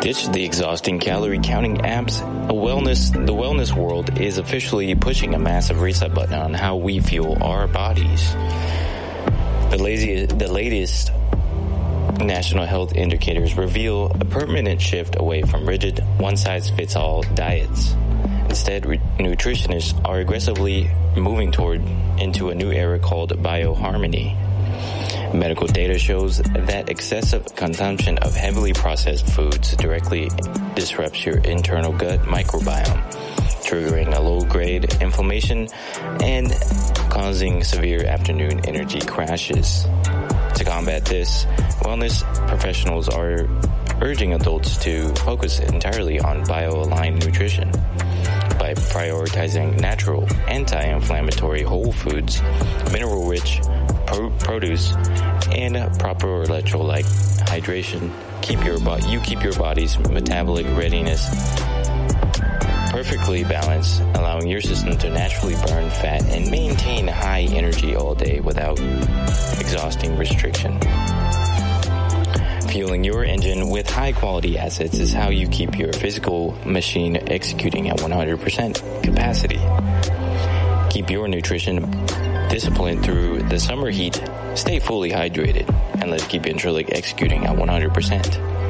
Ditch the exhausting calorie counting apps. The wellness world is officially pushing a massive reset button on how we fuel our bodies. The latest national health indicators reveal a permanent shift away from rigid one-size-fits-all diets. Instead, nutritionists are aggressively moving into a new era called bioharmony. Medical data shows that excessive consumption of heavily processed foods directly disrupts your internal gut microbiome, triggering a low-grade inflammation and causing severe afternoon energy crashes. To combat this, wellness professionals are urging adults to focus entirely on bio-aligned nutrition by prioritizing natural, anti-inflammatory whole foods, mineral-rich produce, and proper electrolyte hydration. Keep your body's metabolic readiness perfectly balanced, allowing your system to naturally burn fat and maintain high energy all day without exhausting restriction. Fueling your engine with high-quality assets is how you keep your physical machine executing at 100% capacity. Keep your nutrition disciplined through the summer heat. Stay fully hydrated and let's keep Intralic executing at 100%.